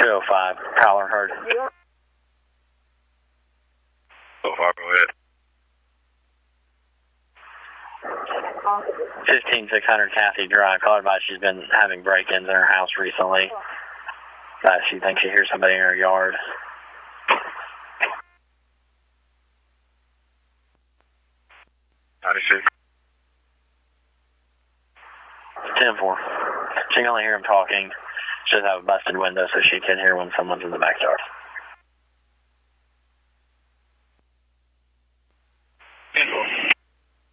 205, Prowler heard. 205, go ahead. 15600 Kathy Drive. Call advice she's been having break-ins in her house recently. She thinks she hears somebody in her yard. 96. 10-4. She can only hear him talking. She does have a busted window, so she can hear when someone's in the backyard.